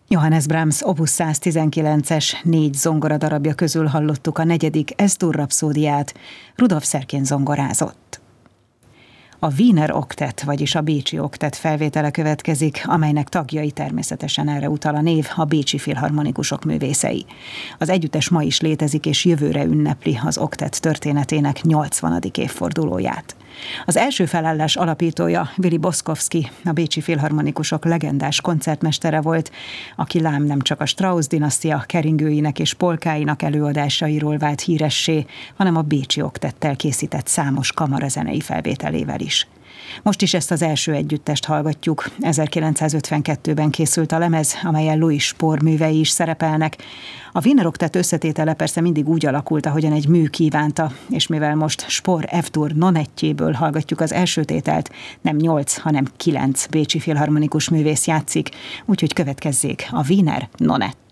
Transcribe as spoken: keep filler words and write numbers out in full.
Johannes Brahms Opus száztizenkilences négy zongoradarabja közül hallottuk a negyedik Es-dur rapszódiát, Rudolf Serkin zongorázott. A Wiener Oktet, vagyis a Bécsi Oktet felvétele következik, amelynek tagjai, természetesen erre utal a név, a bécsi filharmonikusok művészei. Az együttes ma is létezik, és jövőre ünnepli az oktet történetének nyolcvanadik évfordulóját. Az első felállás alapítója, Willy Boskovsky, a bécsi filharmonikusok legendás koncertmestere volt, aki lám nem csak a Strauss dinasztia keringőinek és polkáinak előadásairól vált híressé, hanem a bécsi oktettel készített számos kamarazenei felvételével is. Most is ezt az első együttest hallgatjuk. ezerkilencszázötvenkettőben készült a lemez, amelyen Louis Spohr művei is szerepelnek. A Wiener Oktet összetétele persze mindig úgy alakult, ahogyan egy mű kívánta, és mivel most Spohr Es-dur nonettjéből hallgatjuk az első tételt, nem nyolc, hanem kilenc bécsi filharmonikus művész játszik, úgyhogy következzék a Wiener Nonett.